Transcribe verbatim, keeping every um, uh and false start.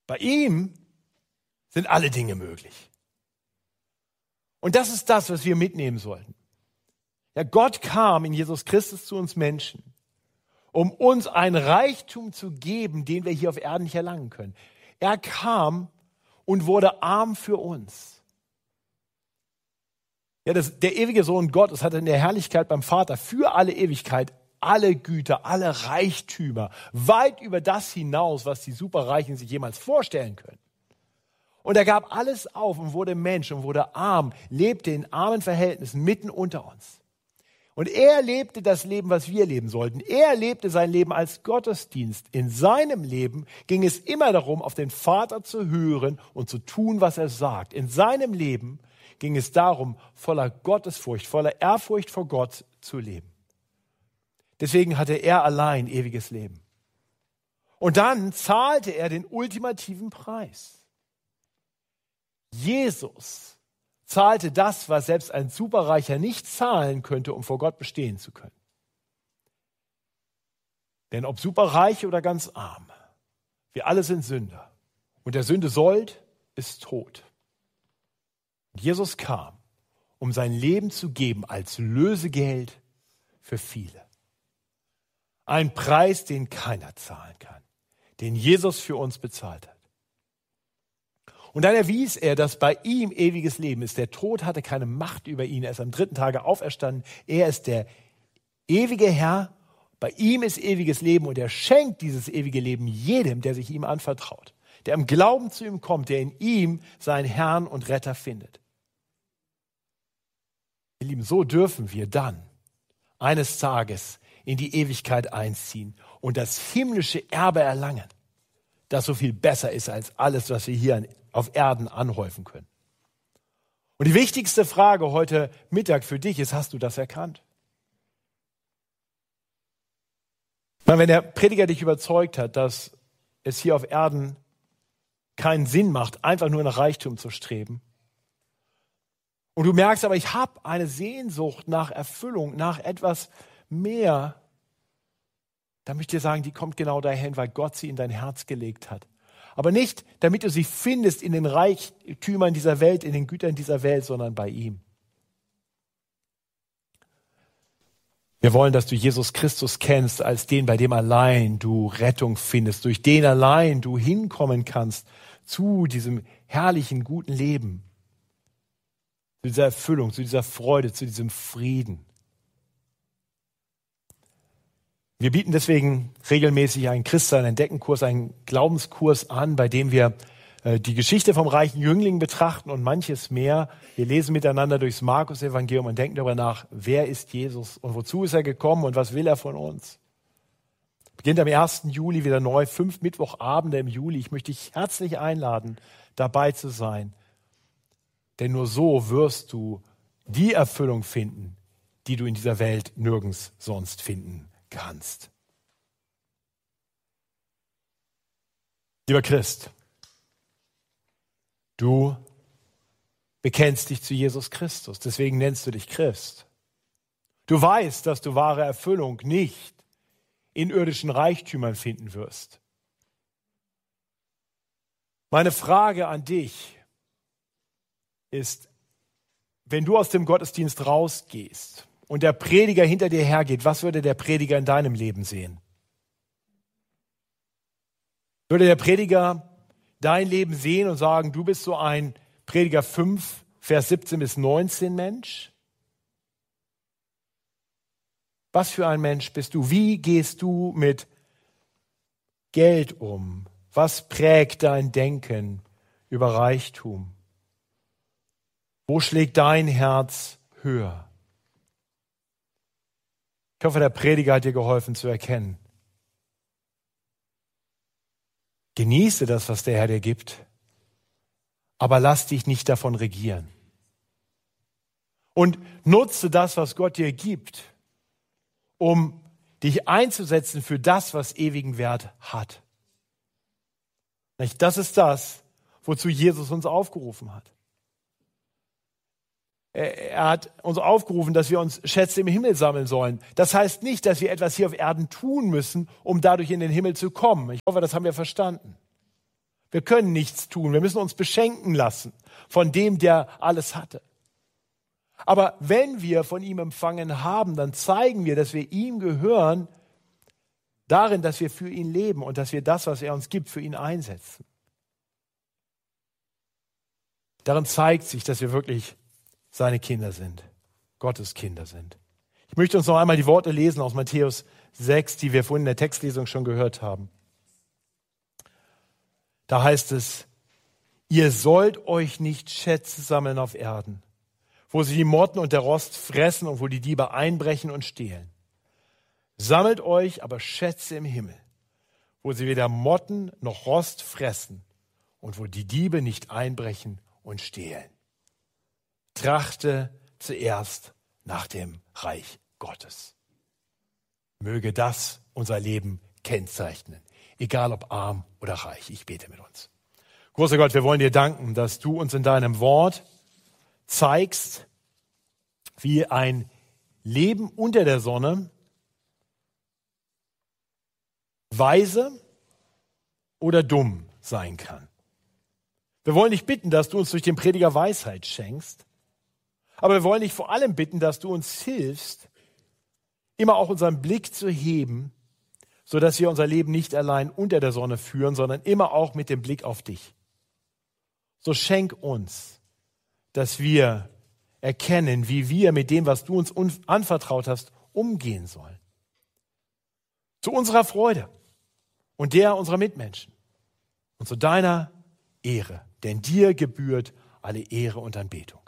Bei ihm sind alle Dinge möglich. Und das ist das, was wir mitnehmen sollten. Ja, Gott kam in Jesus Christus zu uns Menschen, um uns einen Reichtum zu geben, den wir hier auf Erden nicht erlangen können. Er kam und wurde arm für uns. Ja, das, der ewige Sohn Gottes hatte in der Herrlichkeit beim Vater für alle Ewigkeit alle Güter, alle Reichtümer, weit über das hinaus, was die Superreichen sich jemals vorstellen können. Und er gab alles auf und wurde Mensch und wurde arm, lebte in armen Verhältnissen mitten unter uns. Und er lebte das Leben, was wir leben sollten. Er lebte sein Leben als Gottesdienst. In seinem Leben ging es immer darum, auf den Vater zu hören und zu tun, was er sagt. In seinem Leben ging es darum, voller Gottesfurcht, voller Ehrfurcht vor Gott zu leben. Deswegen hatte er allein ewiges Leben. Und dann zahlte er den ultimativen Preis. Jesus zahlte das, was selbst ein Superreicher nicht zahlen könnte, um vor Gott bestehen zu können. Denn ob superreich oder ganz arm, wir alle sind Sünder. Und der Sünde Sold ist Tod. Und Jesus kam, um sein Leben zu geben als Lösegeld für viele. Ein Preis, den keiner zahlen kann, den Jesus für uns bezahlt hat. Und dann erwies er, dass bei ihm ewiges Leben ist. Der Tod hatte keine Macht über ihn. Er ist am dritten Tage auferstanden. Er ist der ewige Herr. Bei ihm ist ewiges Leben und er schenkt dieses ewige Leben jedem, der sich ihm anvertraut, der im Glauben zu ihm kommt, der in ihm seinen Herrn und Retter findet. Ihr Lieben, so dürfen wir dann eines Tages in die Ewigkeit einziehen und das himmlische Erbe erlangen, das so viel besser ist als alles, was wir hier auf Erden anhäufen können. Und die wichtigste Frage heute Mittag für dich ist, hast du das erkannt? Wenn der Prediger dich überzeugt hat, dass es hier auf Erden keinen Sinn macht, einfach nur nach Reichtum zu streben, und du merkst aber, ich habe eine Sehnsucht nach Erfüllung, nach etwas mehr, dann möchte ich dir sagen, die kommt genau dahin, weil Gott sie in dein Herz gelegt hat. Aber nicht, damit du sie findest in den Reichtümern dieser Welt, in den Gütern dieser Welt, sondern bei ihm. Wir wollen, dass du Jesus Christus kennst als den, bei dem allein du Rettung findest, durch den allein du hinkommen kannst zu diesem herrlichen, guten Leben, zu dieser Erfüllung, zu dieser Freude, zu diesem Frieden. Wir bieten deswegen regelmäßig einen Christsein-Entdecken-Kurs, einen Glaubenskurs an, bei dem wir äh, die Geschichte vom reichen Jüngling betrachten und manches mehr. Wir lesen miteinander durchs Markus-Evangelium und denken darüber nach, wer ist Jesus und wozu ist er gekommen und was will er von uns. Beginnt am ersten Juli wieder neu, fünf Mittwochabende im Juli. Ich möchte dich herzlich einladen, dabei zu sein. Denn nur so wirst du die Erfüllung finden, die du in dieser Welt nirgends sonst finden kannst. Lieber Christ, du bekennst dich zu Jesus Christus, deswegen nennst du dich Christ. Du weißt, dass du wahre Erfüllung nicht in irdischen Reichtümern finden wirst. Meine Frage an dich ist, wenn du aus dem Gottesdienst rausgehst und der Prediger hinter dir hergeht, was würde der Prediger in deinem Leben sehen? Würde der Prediger dein Leben sehen und sagen, du bist so ein Prediger fünf, Vers siebzehn bis neunzehn Mensch? Was für ein Mensch bist du? Wie gehst du mit Geld um? Was prägt dein Denken über Reichtum? Wo schlägt dein Herz höher? Ich hoffe, der Prediger hat dir geholfen zu erkennen. Genieße das, was der Herr dir gibt, aber lass dich nicht davon regieren. Und nutze das, was Gott dir gibt, um dich einzusetzen für das, was ewigen Wert hat. Das ist das, wozu Jesus uns aufgerufen hat. Er hat uns aufgerufen, dass wir uns Schätze im Himmel sammeln sollen. Das heißt nicht, dass wir etwas hier auf Erden tun müssen, um dadurch in den Himmel zu kommen. Ich hoffe, das haben wir verstanden. Wir können nichts tun. Wir müssen uns beschenken lassen von dem, der alles hatte. Aber wenn wir von ihm empfangen haben, dann zeigen wir, dass wir ihm gehören, darin, dass wir für ihn leben und dass wir das, was er uns gibt, für ihn einsetzen. Darin zeigt sich, dass wir wirklich seine Kinder sind, Gottes Kinder sind. Ich möchte uns noch einmal die Worte lesen aus Matthäus sechs, die wir vorhin in der Textlesung schon gehört haben. Da heißt es, ihr sollt euch nicht Schätze sammeln auf Erden, wo sie die Motten und der Rost fressen und wo die Diebe einbrechen und stehlen. Sammelt euch aber Schätze im Himmel, wo sie weder Motten noch Rost fressen und wo die Diebe nicht einbrechen und stehlen. Trachte zuerst nach dem Reich Gottes. Möge das unser Leben kennzeichnen, egal ob arm oder reich. Ich bete mit uns. Großer Gott, wir wollen dir danken, dass du uns in deinem Wort zeigst, wie ein Leben unter der Sonne weise oder dumm sein kann. Wir wollen dich bitten, dass du uns durch den Prediger Weisheit schenkst, aber wir wollen dich vor allem bitten, dass du uns hilfst, immer auch unseren Blick zu heben, sodass wir unser Leben nicht allein unter der Sonne führen, sondern immer auch mit dem Blick auf dich. So schenk uns, dass wir erkennen, wie wir mit dem, was du uns anvertraut hast, umgehen sollen. Zu unserer Freude und der unserer Mitmenschen und zu deiner Ehre, denn dir gebührt alle Ehre und Anbetung.